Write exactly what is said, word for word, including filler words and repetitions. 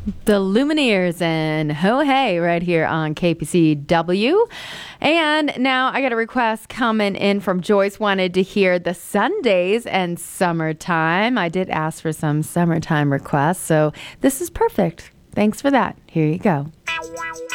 The Lumineers and Ho Hey right here on K P C W. And now I got a request coming in from Joyce. Wanted to hear the Sundays and Summertime. I did ask for some summertime requests, so this is perfect. Thanks for that. Here you go.